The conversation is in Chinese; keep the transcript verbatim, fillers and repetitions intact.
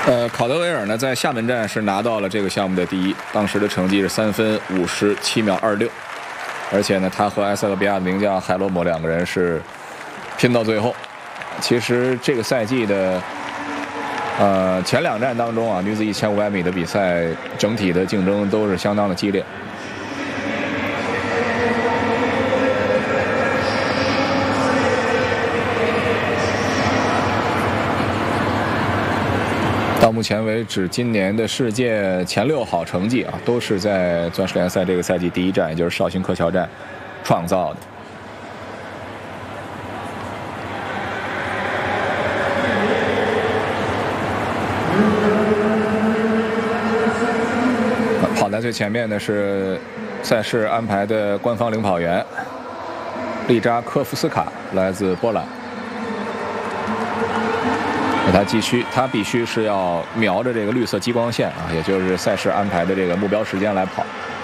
呃，考德维尔呢，在厦门站是拿到了这个项目的第一，当时的成绩是三分五十七秒二六，而且呢，他和埃塞俄比亚的名将海罗姆两个人是拼到最后。其实这个赛季的呃前两站当中啊，女子一千五百米的比赛整体的竞争都是相当的激烈。到目前为止，今年的世界前六好成绩啊，都是在钻石联赛这个赛季第一站，也就是绍兴柯桥站创造的。跑在最前面的是赛事安排的官方领跑员利扎科夫斯卡，来自波兰。他继续，他必须是要瞄着这个绿色激光线啊，也就是赛事安排的这个目标时间来跑。